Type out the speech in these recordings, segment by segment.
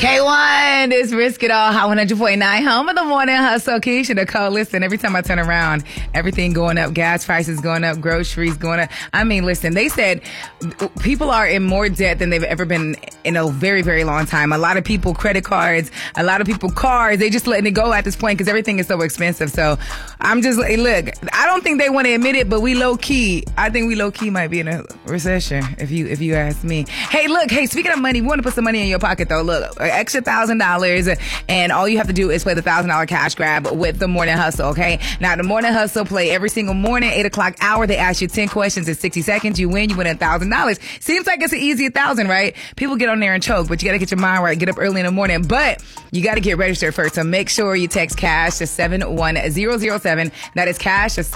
K1, it's Risk It All, Hot 100.9, home of the morning hustle. Keisha, Nicole, listen, every time I turn around, everything going up, gas prices going up, groceries going up. I mean, listen, they said people are in more debt than they've ever been in a very, very long time. A lot of people, credit cards, a lot of people, cars, they just letting it go at this point because everything is so expensive. So I'm just, look, I don't think they want to admit it, but I think we low key might be in a recession, if you ask me. Hey, look, speaking of money, we want to put some money in your pocket though. Look, extra $1,000, and all you have to do is play the $1,000 cash grab with the Morning Hustle, okay? Now, the Morning Hustle play every single morning, 8 o'clock hour. They ask you 10 questions in 60 seconds. You win $1,000. Seems like it's an easy 1,000, right? People get on there and choke, but you got to get your mind right. Get up early in the morning, but you got to get registered first. So make sure you text cash to 71007. That is cash to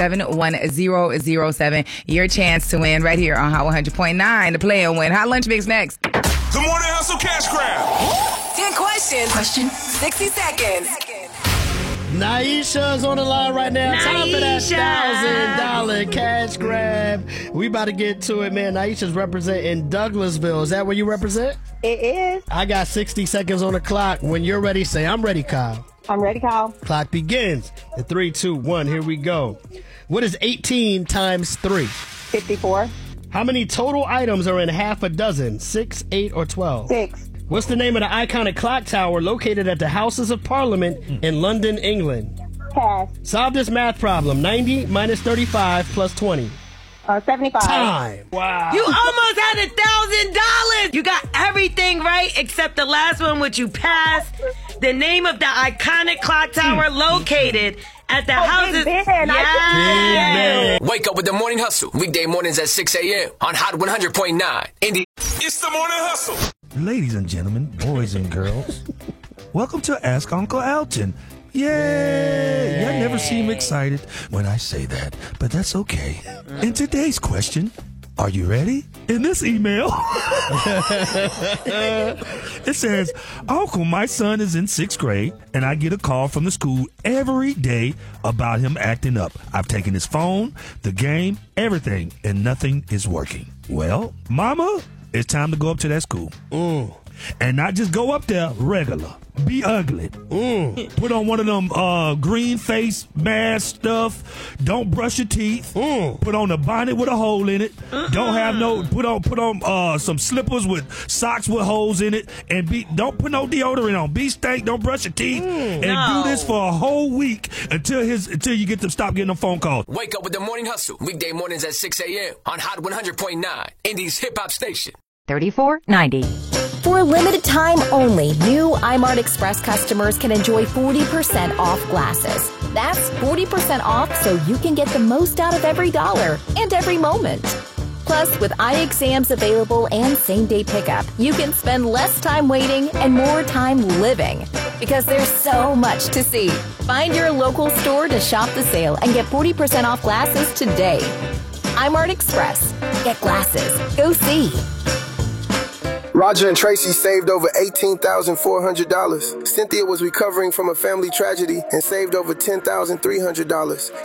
71007. Your chance to win right here on Hot 100.9. To play and win. Hot Lunch Mix next. The Morning Hustle Cash Grab. 10 questions. 60 seconds. Naisha's on the line right now. Time for that $1,000 cash grab. We about to get to it, man. Naisha's representing Douglasville. Is that where you represent? It is. I got 60 seconds on the clock. When you're ready, say, I'm ready, Kyle. I'm ready, Kyle. Clock begins. In 3, 2, 1, here we go. What is 18 times 3? 54. How many total items are in half a dozen? 6, 8, or 12? 6. What's the name of the iconic clock tower located at the Houses of Parliament in London, England? Pass. Solve this math problem. 90 minus 35 plus 20. 75. Time. Wow. You almost had $1,000. You got everything right except the last one, which you passed. The name of the iconic clock tower located at the houses. Big Ben. Wake up with the Morning Hustle. Weekday mornings at 6 a.m. on Hot 100.9. Indy. It's the Morning Hustle. Ladies and gentlemen, boys and girls, welcome to Ask Uncle Alton. Yay! I never seem excited when I say that, but that's okay. In today's question, are you ready? In this email, it says, Uncle, my son is in 6th grade, and I get a call from the school every day about him acting up. I've taken his phone, the game, everything, and nothing is working. Well, Mama, it's time to go up to that school. And not just go up there regular. Be ugly. Put on one of them green face mask stuff. Don't brush your teeth. Put on a bonnet with a hole in it. Don't have no. Put on some slippers with socks with holes in it. And don't put no deodorant on. Be stank. Don't brush your teeth. And do this for a whole week until you get to stop getting them phone calls. Wake up with the Morning Hustle. Weekday mornings at 6 a.m. on Hot 100.9. Indy's hip hop station. $34.90. For a limited time only, new iMart Express customers can enjoy 40% off glasses. That's 40% off so you can get the most out of every dollar and every moment. Plus, with eye exams available and same-day pickup, you can spend less time waiting and more time living. Because there's so much to see. Find your local store to shop the sale and get 40% off glasses today. iMart Express. Get glasses. Go see. Roger and Tracy saved over $18,400. Cynthia was recovering from a family tragedy and saved over $10,300.